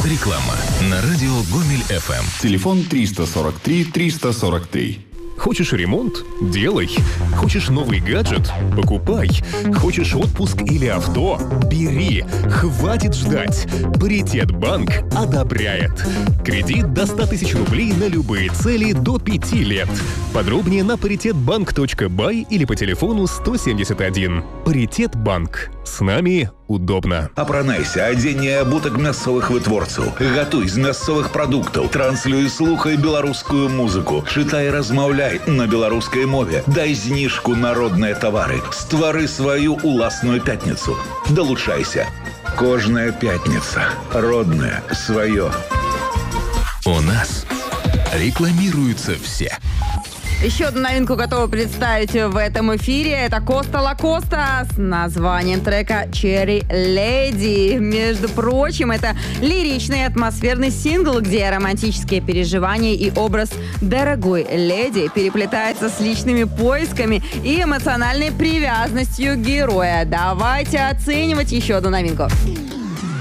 Реклама на радио Гомель ФМ. Телефон 343 343. Хочешь ремонт? Делай. Хочешь новый гаджет? Покупай. Хочешь отпуск или авто? Бери. Хватит ждать. Паритет Банк одобряет. Кредит до 100 тысяч рублей на любые цели до 5 лет. Подробнее на paritetbank.by или по телефону 171. Паритет Банк. С нами удобно. Апранайся, адзенне абутак мясцовых вытворцаў. Гатуй з мясцовых прадуктаў. Транслюй, слухай беларускую музыку. Чытай, размаўляй на беларускай мове. Дай зніжку на родныя тавары. Ствары сваю уласную пятніцу. Далучайся. Кожная пятница. Родное, свое. У нас рекламируются все. Еще одну новинку готова представить в этом эфире. Это Коста Лакоста с названием трека «Cherry Lady». Между прочим, это лиричный атмосферный сингл, где романтические переживания и образ дорогой леди переплетается с личными поисками и эмоциональной привязанностью героя. Давайте оценивать еще одну новинку.